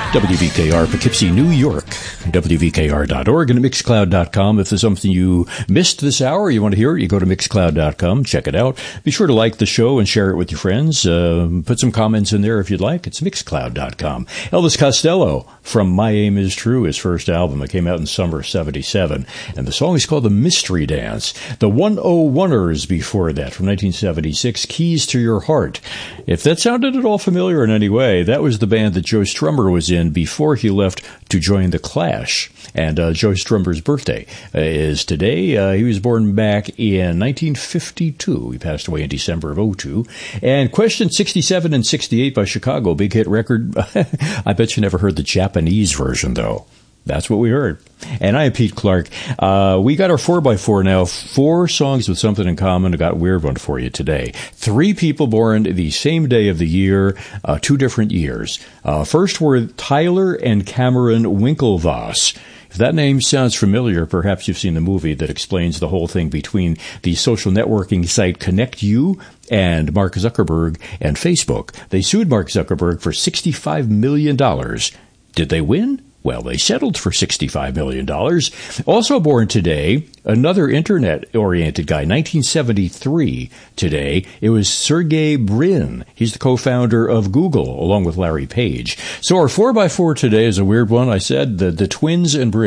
WVKR, Poughkeepsie, New York, WVKR.org, and Mixcloud.com. If there's something you missed this hour, you want to hear it, you go to Mixcloud.com, check it out. Be sure to like the show and share it with your friends. Put some comments in there if you'd like. It's Mixcloud.com. Elvis Costello from My Aim Is True, his first album. It came out in summer '77, and the song is called The Mystery Dance. The 101ers before that, from 1976, Keys to Your Heart. If that sounded at all familiar in any way, that was the band that Joe Strummer was in before he left to join The Clash. And Joe Strummer's birthday is today. He was born back in 1952. He passed away in December of '02. And Question 67 and 68 by Chicago, big hit record. I bet you never heard the Japanese version, though. That's what we heard. And I am Pete Clark. We got our 4x4 now. 4 songs with something in common. I got a weird one for you today. 3 people born the same day of the year, 2 different years. First were Tyler and Cameron Winklevoss. If that name sounds familiar, perhaps you've seen the movie that explains the whole thing between the social networking site ConnectU and Mark Zuckerberg and Facebook. They sued Mark Zuckerberg for $65 million. Did they win? Well, they settled for $65 million. Also born today, another internet-oriented guy, 1973 today. It was Sergey Brin. He's the co-founder of Google, along with Larry Page. So our 4x4 today is a weird one. I said the twins and Brin.